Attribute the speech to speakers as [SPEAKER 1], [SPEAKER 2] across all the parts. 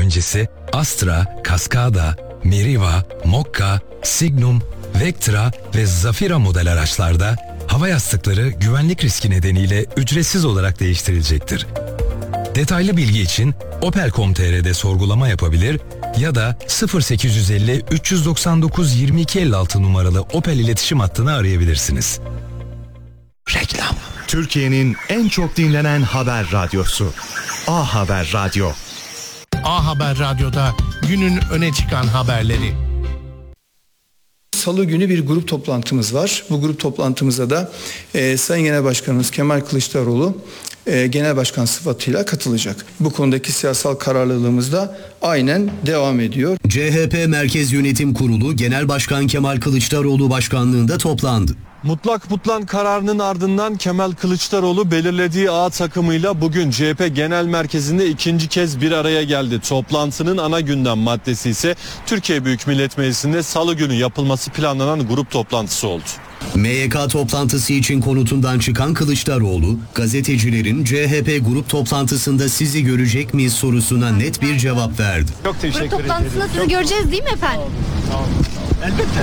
[SPEAKER 1] öncesi Astra, Cascada, Meriva, Mokka, Signum, Vectra ve Zafira model araçlarda hava yastıkları güvenlik riski nedeniyle ücretsiz olarak değiştirilecektir. Detaylı bilgi için Opel.com.tr'de sorgulama yapabilir ya da 0850 399 2256 numaralı Opel iletişim hattını arayabilirsiniz.
[SPEAKER 2] Reklam. Türkiye'nin en çok dinlenen haber radyosu. A Haber Radyo.
[SPEAKER 3] A Haber Radyo'da günün öne çıkan haberleri.
[SPEAKER 4] Salı günü bir grup toplantımız var. Bu grup toplantımıza da Sayın Genel Başkanımız Kemal Kılıçdaroğlu Genel Başkan sıfatıyla katılacak. Bu konudaki siyasal kararlılığımız da aynen devam ediyor.
[SPEAKER 5] CHP Merkez Yönetim Kurulu Genel Başkan Kemal Kılıçdaroğlu başkanlığında toplandı.
[SPEAKER 6] Mutlak butlan kararının ardından Kemal Kılıçdaroğlu belirlediği A takımıyla bugün CHP Genel Merkezi'nde ikinci kez bir araya geldi. Toplantının ana gündem maddesi ise Türkiye Büyük Millet Meclisi'nde salı günü yapılması planlanan grup toplantısı oldu.
[SPEAKER 5] MYK toplantısı için konutundan çıkan Kılıçdaroğlu, gazetecilerin CHP grup toplantısında sizi görecek miyiz sorusuna net bir cevap verdi.
[SPEAKER 7] Çok teşekkür ederim. Grup toplantısında sizi göreceğiz değil mi efendim?
[SPEAKER 6] Tamam. Elbette.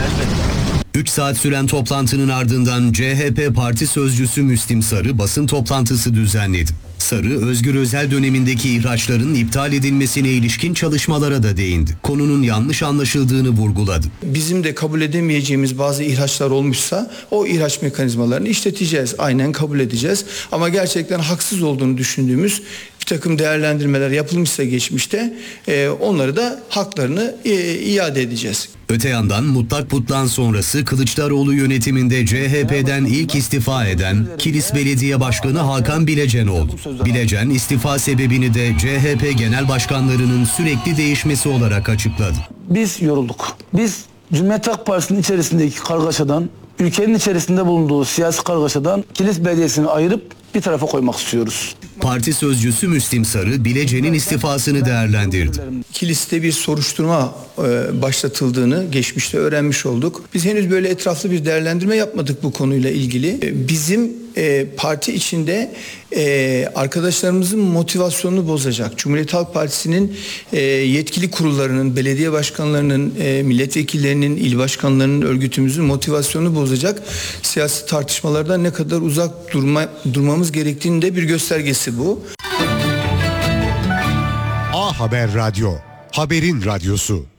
[SPEAKER 5] 3 saat süren toplantının ardından CHP Parti Sözcüsü Müslim Sarı basın toplantısı düzenledi. Sarı, Özgür Özel dönemindeki ihraçların iptal edilmesine ilişkin çalışmalara da değindi. Konunun yanlış anlaşıldığını vurguladı.
[SPEAKER 4] Bizim de kabul edemeyeceğimiz bazı ihraçlar olmuşsa o ihraç mekanizmalarını işleteceğiz. Aynen kabul edeceğiz. Ama gerçekten haksız olduğunu düşündüğümüz bir takım değerlendirmeler yapılmışsa geçmişte onları da haklarını iade edeceğiz.
[SPEAKER 5] Öte yandan mutlak butlan sonrası Kılıçdaroğlu yönetiminde CHP'den ilk istifa eden Kilis Belediye Başkanı Hakan Bilecen oldu. Bilecen istifa sebebini de CHP genel başkanlarının sürekli değişmesi olarak açıkladı.
[SPEAKER 8] Biz yorulduk. Biz Cumhuriyet Halk Partisi'nin içerisindeki kargaşadan, ülkenin içerisinde bulunduğu siyasi kargaşadan Kilis Belediyesi'ni ayırıp bir tarafa koymak istiyoruz.
[SPEAKER 5] Parti sözcüsü Müslim Sarı, Bilecen'in istifasını değerlendirdi.
[SPEAKER 4] Kilis'te bir soruşturma başlatıldığını geçmişte öğrenmiş olduk. Biz henüz böyle etraflı bir değerlendirme yapmadık bu konuyla ilgili. Bizim parti içinde arkadaşlarımızın motivasyonunu bozacak. Cumhuriyet Halk Partisi'nin yetkili kurullarının, belediye başkanlarının, milletvekillerinin, il başkanlarının, örgütümüzün motivasyonunu bozacak siyasi tartışmalardan ne kadar uzak durmamız gerektiğinin de bir göstergesi bu.
[SPEAKER 2] A Haber Radyo. Haberin radyosu.